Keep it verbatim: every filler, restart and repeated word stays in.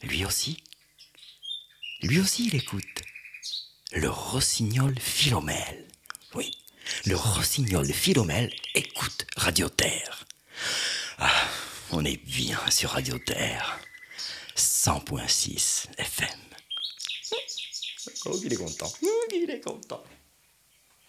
Lui aussi. Lui aussi, il écoute. Le rossignol Philomèle. Oui, le rossignol Philomèle écoute Radio Terre. Ah, on est bien sur Radio Terre. cent virgule six F M. Oh, il est content. Oh, il est content.